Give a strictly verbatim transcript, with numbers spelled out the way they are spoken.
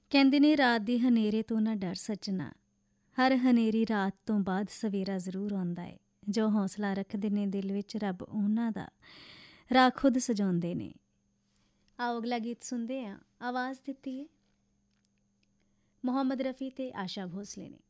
ਕਹਿੰਦੇ ਨੇ ਰਾਤ ਦੀ ਹਨੇਰੇ ਤੋਂ ਨਾ ਡਰ ਸੱਜਣਾ, ਹਰ ਹਨੇਰੀ ਰਾਤ ਤੋਂ ਬਾਅਦ ਸਵੇਰਾ ਜ਼ਰੂਰ ਆਉਂਦਾ ਏ। ਜੋ ਹੌਸਲਾ ਰੱਖਦੇ ਨੇ ਦਿਲ ਵਿੱਚ ਰੱਬ ਉਹਨਾਂ ਦਾ ਰਾਹ ਖੁਦ ਸਜਾਉਂਦੇ ਨੇ। ਆਓ ਅਗਲਾ ਗੀਤ ਸੁਣਦੇ ਹਾਂ। ਆਵਾਜ਼ ਦਿੱਤੀ ਹੈ ਮੁਹੰਮਦ ਰਫੀ ਤੇ ਆਸ਼ਾ ਭੋਸਲੇ ਨੇ।